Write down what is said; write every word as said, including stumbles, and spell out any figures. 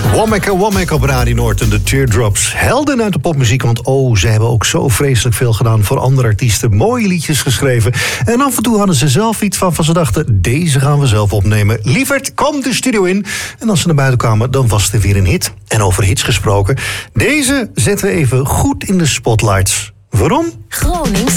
Womack Womack op Radio Noord en de Teardrops. Helden uit de popmuziek, want oh, ze hebben ook zo vreselijk veel gedaan voor andere artiesten. Mooie liedjes geschreven. En af en toe hadden ze zelf iets van, van ze dachten, deze gaan we zelf opnemen. Lieverd, kom de studio in. En als ze naar buiten kwamen, dan was er weer een hit. En over hits gesproken, deze zetten we even goed in de spotlights. Waarom? Gronings